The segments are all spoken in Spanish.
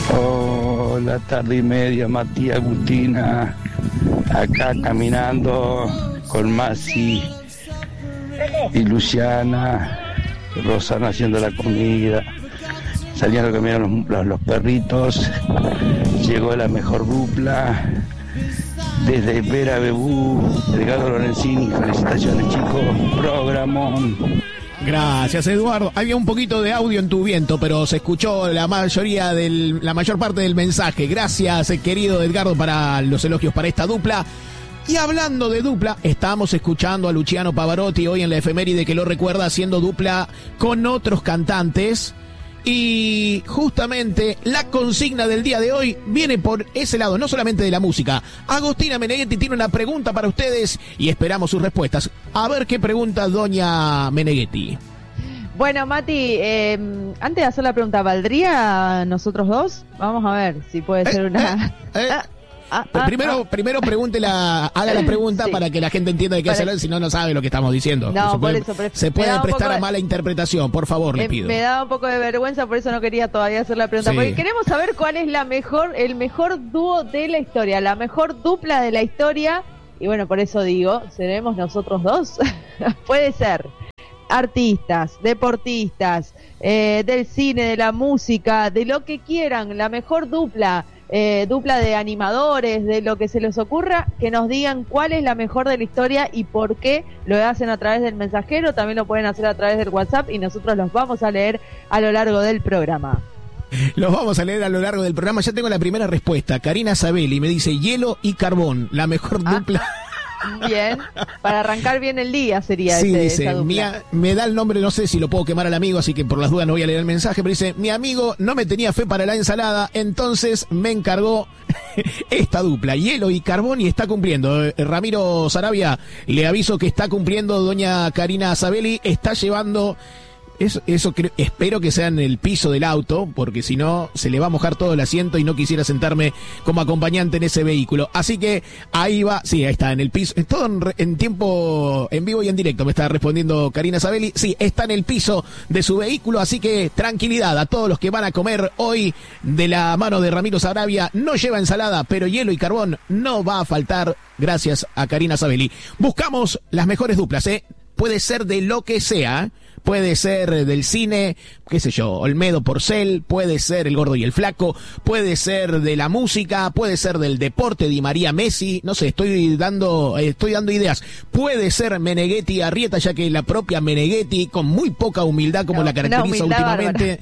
Hola, tarde y media, Matías, Agustina, acá caminando con Masi y Luciana, Rosana haciendo la comida, saliendo a caminar los perritos. Llegó la mejor dupla desde Vera Bebú, Edgardo Lorenzini. Felicitaciones, chicos, programón. Gracias, Eduardo. Había un poquito de audio en tu viento, pero se escuchó la mayor parte del mensaje. Gracias, querido Edgardo, para los elogios para esta dupla. Y hablando de dupla, estábamos escuchando a Luciano Pavarotti hoy en la efeméride que lo recuerda haciendo dupla con otros cantantes. Y justamente la consigna del día de hoy viene por ese lado, no solamente de la música. Agostina Meneghetti tiene una pregunta para ustedes y esperamos sus respuestas. A ver qué pregunta doña Meneghetti. Bueno, Mati, antes de hacer la pregunta, ¿valdría nosotros dos? Vamos a ver si puede ser una... Primero pregúntela, haga la pregunta sí, para que la gente entienda de qué hablar, si no, no sabe lo que estamos diciendo. No, se puede prestar a mala interpretación, por favor, le pido. Me da un poco de vergüenza, por eso no quería todavía hacer la pregunta, porque queremos saber cuál es el mejor dúo de la historia, la mejor dupla de la historia, y bueno, por eso digo, ¿seremos nosotros dos? Puede ser artistas, deportistas, del cine, de la música, de lo que quieran, la mejor dupla de animadores, de lo que se les ocurra, que nos digan cuál es la mejor de la historia y por qué. Lo hacen a través del mensajero, también lo pueden hacer a través del WhatsApp y nosotros los vamos a leer a lo largo del programa. Los vamos a leer a lo largo del programa. Ya tengo la primera respuesta. Karina Sabelli me dice Hielo y Carbón, la mejor dupla. Bien, para arrancar bien el día sería dice, esa dupla. Me da el nombre, no sé si lo puedo quemar al amigo, así que por las dudas no voy a leer el mensaje, pero dice, mi amigo no me tenía fe para la ensalada, entonces me encargó esta dupla, Hielo y Carbón, y está cumpliendo. Ramiro Sarabia, le aviso que está cumpliendo doña Karina Sabelli, está llevando... Eso espero que sea en el piso del auto, porque si no se le va a mojar todo el asiento y no quisiera sentarme como acompañante en ese vehículo. Así que ahí va, sí, ahí está, en el piso. Es todo en tiempo, en vivo y en directo, me está respondiendo Karina Sabelli. Sí, está en el piso de su vehículo, así que tranquilidad a todos los que van a comer hoy de la mano de Ramiro Sarabia. No lleva ensalada, pero Hielo y Carbón no va a faltar, gracias a Karina Sabelli. Buscamos las mejores duplas, puede ser de lo que sea. Puede ser del cine, qué sé yo, Olmedo Porcel, puede ser El Gordo y el Flaco, puede ser de la música, puede ser del deporte, Di María Messi, no sé, estoy dando ideas. Puede ser Meneghetti Arrieta, ya que la propia Meneghetti, con muy poca humildad como la caracteriza últimamente,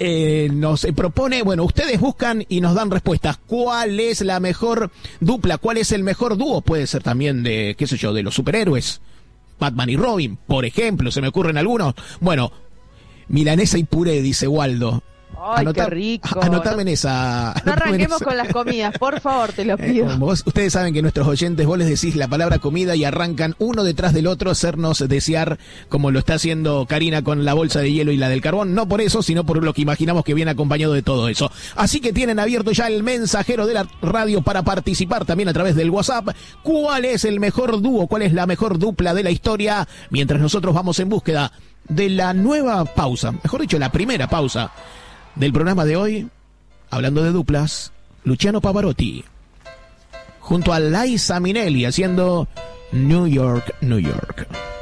nos propone, bueno, ustedes buscan y nos dan respuestas. ¿Cuál es la mejor dupla? ¿Cuál es el mejor dúo? Puede ser también de, qué sé yo, de los superhéroes. Batman y Robin, por ejemplo, se me ocurren algunos. Bueno, milanesa y puré, dice Waldo. Ay, qué rico. Anotame en esa. No arranquemos con las comidas, por favor, te lo pido. Ustedes saben que nuestros oyentes, vos les decís la palabra comida y arrancan uno detrás del otro, hacernos desear, como lo está haciendo Karina con la bolsa de hielo y la del carbón. No por eso, sino por lo que imaginamos que viene acompañado de todo eso. Así que tienen abierto ya el mensajero de la radio para participar también a través del WhatsApp. ¿Cuál es el mejor dúo? ¿Cuál es la mejor dupla de la historia? Mientras nosotros vamos en búsqueda de la nueva pausa, mejor dicho, la primera pausa del programa de hoy, hablando de duplas, Luciano Pavarotti junto a Liza Minnelli haciendo New York, New York.